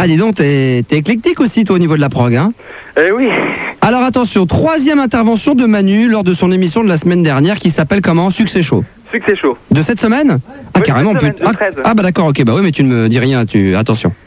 Ah, dis donc, t'es éclectique aussi, toi, au niveau de la prog, hein? Oui. Alors attention, troisième intervention de Manu lors de son émission de la semaine dernière qui s'appelle comment? Succès chaud. Succès chaud. De cette semaine? Ah, Oui, carrément. cette semaine, le 13. Ah, bah d'accord, ok, bah oui, mais tu ne me dis rien, attention.